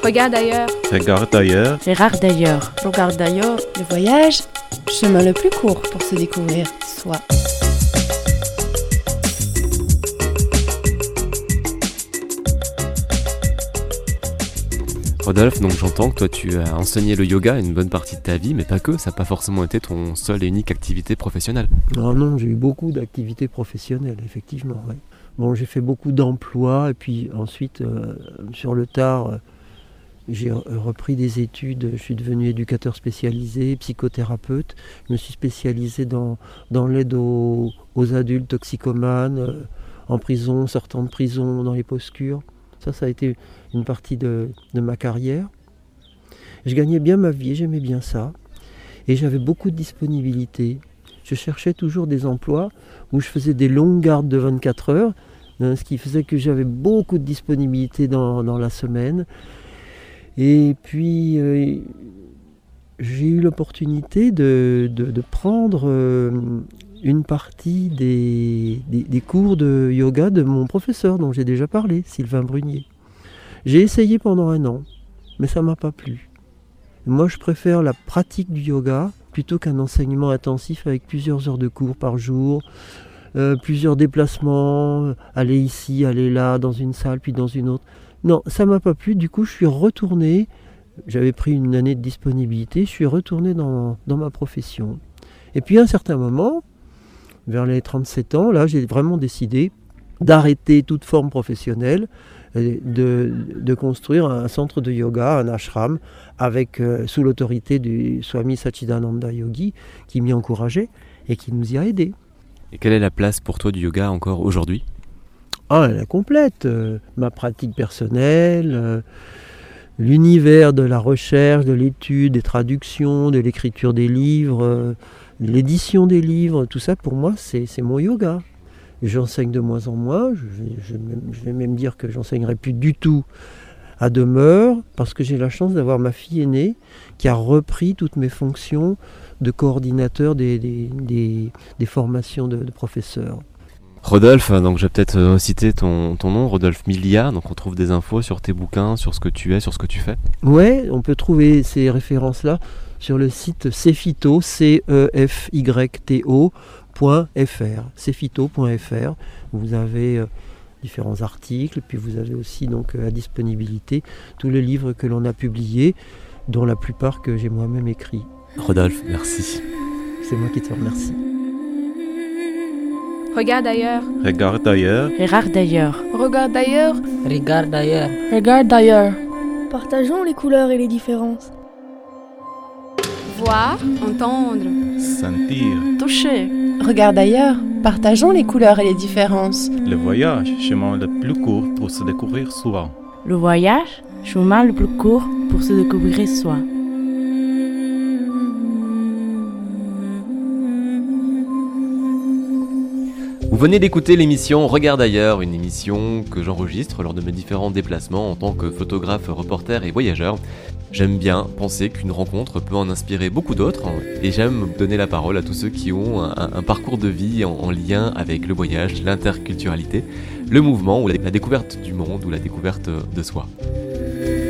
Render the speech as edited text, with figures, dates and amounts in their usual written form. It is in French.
Regarde ailleurs. Regarde ailleurs. Regarde ailleurs. Regarde ailleurs. Le voyage, chemin le plus court pour se découvrir soi. Rodolphe, donc j'entends que toi tu as enseigné le yoga une bonne partie de ta vie, mais pas que, ça n'a pas forcément été ton seule et unique activité professionnelle. Non, j'ai eu beaucoup d'activités professionnelles, effectivement. Ouais. Bon, j'ai fait beaucoup d'emplois, et puis ensuite, sur le tard, j'ai repris des études, je suis devenu éducateur spécialisé, psychothérapeute. Je me suis spécialisé dans l'aide aux adultes toxicomanes, en prison, sortant de prison, dans les post-cures. Ça a été une partie de ma carrière. Je gagnais bien ma vie, j'aimais bien ça. Et j'avais beaucoup de disponibilité. Je cherchais toujours des emplois où je faisais des longues gardes de 24 heures, ce qui faisait que j'avais beaucoup de disponibilité dans la semaine. Et puis, j'ai eu l'opportunité de prendre une partie des cours de yoga de mon professeur dont j'ai déjà parlé, Sylvain Brunier. J'ai essayé pendant 1 an, mais ça ne m'a pas plu. Moi, je préfère la pratique du yoga plutôt qu'un enseignement intensif avec plusieurs heures de cours par jour, plusieurs déplacements, aller ici, aller là, dans une salle, puis dans une autre. Non, ça ne m'a pas plu, du coup je suis retourné, j'avais pris une année de disponibilité, je suis retourné dans ma profession. Et puis à un certain moment, vers les 37 ans, là j'ai vraiment décidé d'arrêter toute forme professionnelle, de construire un centre de yoga, un ashram, avec, sous l'autorité du Swami Satchidananda Yogi, qui m'y encourageait et qui nous y a aidés. Et quelle est la place pour toi du yoga encore aujourd'hui ? Elle est complète. Ma pratique personnelle, l'univers de la recherche, de l'étude, des traductions, de l'écriture des livres, l'édition des livres, tout ça pour moi c'est mon yoga. J'enseigne de moins en moins, je vais même dire que j'enseignerai plus du tout à demeure, parce que j'ai la chance d'avoir ma fille aînée qui a repris toutes mes fonctions de coordinateur des formations de professeurs. Rodolphe, donc je vais peut-être citer ton nom, Rodolphe Milia, donc on trouve des infos sur tes bouquins, sur ce que tu es, sur ce que tu fais. Ouais, on peut trouver ces références-là sur le site Cefyto, cefyto.fr, Vous avez différents articles, puis vous avez aussi donc à disponibilité tous les livres que l'on a publiés, dont la plupart que j'ai moi-même écrits. Rodolphe, merci. C'est moi qui te remercie. Regarde ailleurs. Regarde ailleurs. Regarde ailleurs. Regarde ailleurs. Regarde ailleurs. Regarde ailleurs. Partageons les couleurs et les différences. Voir, entendre. Sentir. Toucher. Regarde ailleurs. Partageons les couleurs et les différences. Le voyage, chemin le plus court pour se découvrir soi. Le voyage, chemin le plus court pour se découvrir soi. Vous venez d'écouter l'émission Regarde ailleurs, une émission que j'enregistre lors de mes différents déplacements en tant que photographe, reporter et voyageur. J'aime bien penser qu'une rencontre peut en inspirer beaucoup d'autres et j'aime donner la parole à tous ceux qui ont un parcours de vie en lien avec le voyage, l'interculturalité, le mouvement ou la découverte du monde ou la découverte de soi.